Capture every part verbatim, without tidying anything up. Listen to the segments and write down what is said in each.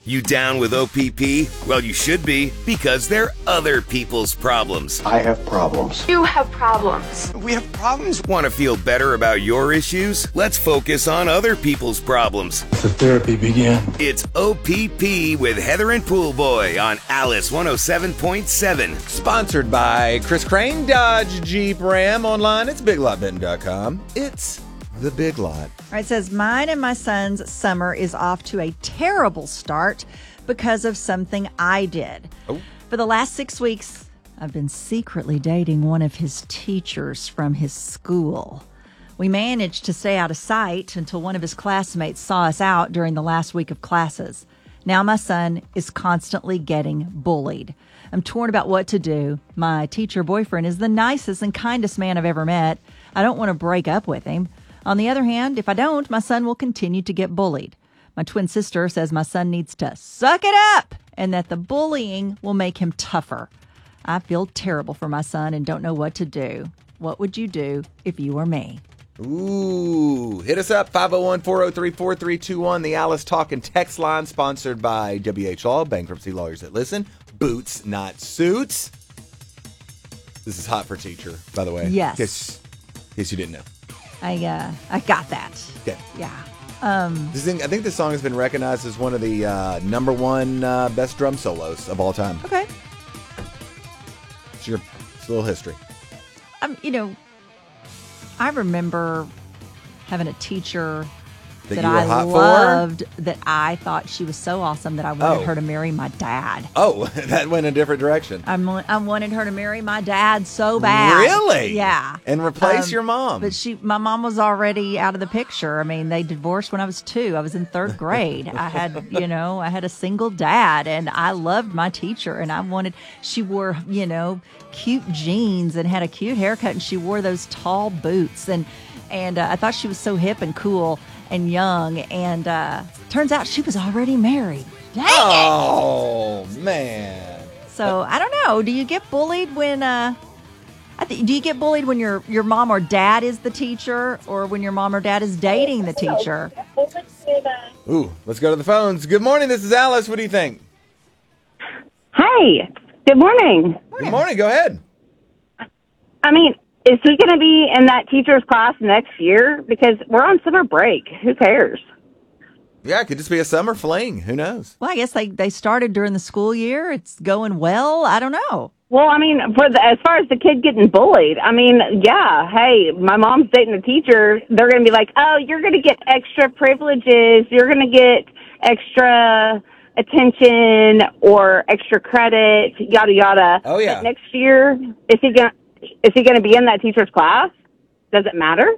You down with O P P? Well, you should be, because they're other people's problems. I have problems. You have problems. We have problems. Want to feel better about your issues? Let's focus on other people's problems. Let the therapy begin. It's O P P with Heather and Poolboy on Alice one oh seven point seven. Sponsored by Chris Crane, Dodge Jeep Ram. Online, it's big lot benton dot com. It's the Big Lot. All right, it says, mine and my son's summer is off to a terrible start because of something I did. Oh. For the last six weeks, I've been secretly dating one of his teachers from his school. We managed to stay out of sight until one of his classmates saw us out during the last week of classes. Now my son is constantly getting bullied. I'm torn about what to do. My teacher boyfriend is the nicest and kindest man I've ever met. I don't want to break up with him. On the other hand, if I don't, my son will continue to get bullied. My twin sister says my son needs to suck it up and that the bullying will make him tougher. I feel terrible for my son and don't know what to do. What would you do if you were me? Ooh, hit us up, five oh one, four oh three, four three two one, the Alice Talkin' text line, sponsored by W H Law, bankruptcy lawyers that listen. Boots, not suits. This is hot for teacher, by the way. Yes. In case, in case you didn't know. I uh, I got that. Okay. Yeah. Um, This thing, I think this song has been recognized as one of the uh, number one uh, best drum solos of all time. okay. It's your it's a little history. Um, you know, I remember having a teacher That that you were I hot for? loved, that I thought she was so awesome that I wanted Oh. her to marry my dad. Oh, that went a different direction. I mo- I wanted her to marry my dad so bad. Really? Yeah. And replace Um, your mom. But she, my mom was already out of the picture. I mean, they divorced when I was two. I was in third grade. I had, you know, I had a single dad, and I loved my teacher. And I wanted. She wore, you know, cute jeans and had a cute haircut, and she wore those tall boots, and and uh, I thought she was so hip and cool and young. And uh, turns out she was already married. Dang it! Oh, man. So I don't know. Do you get bullied when? Uh, I th- do you get bullied when your your mom or dad is the teacher, or when your mom or dad is dating the teacher? Ooh, let's go to the phones. Good morning. This is Alice. What do you think? Hi. Good morning. Good morning. Go ahead. I mean, is he going to be in that teacher's class next year? Because we're on summer break. Who cares? Yeah, it could just be a summer fling. Who knows? Well, I guess they, they started during the school year. It's going well. I don't know. Well, I mean, for the, as far as the kid getting bullied, I mean, yeah, hey, my mom's dating a teacher. They're going to be like, oh, you're going to get extra privileges. You're going to get extra attention or extra credit, yada, yada. Oh, yeah. But next year, is he going is he going to be in that teacher's class? Does it matter?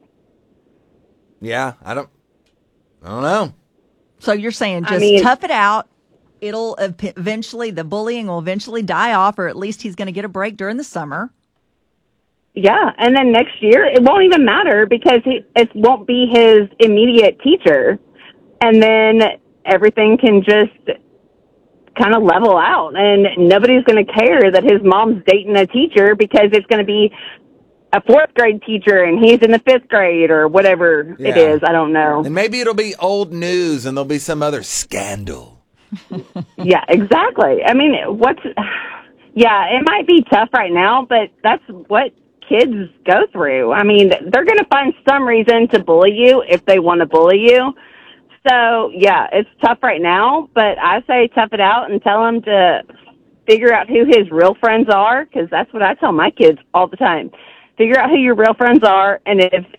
Yeah, I don't, I don't know. So you're saying I just mean- tough it out. It'll ev- eventually, the bullying will eventually die off, or at least he's going to get a break during the summer. Yeah, and then next year it won't even matter because he, it won't be his immediate teacher, and then everything can just kind of level out, and nobody's going to care that his mom's dating a teacher because it's going to be a fourth grade teacher and he's in the fifth grade or whatever it Yeah. is. I don't know. And maybe it'll be old news and there'll be some other scandal. Yeah, exactly. I mean, what's yeah, it might be tough right now, but that's what kids go through. I mean, they're going to find some reason to bully you if they want to bully you. So, yeah, it's tough right now, but I say tough it out and tell them to figure out who his real friends are, because that's what I tell my kids all the time. Figure out who your real friends are, and if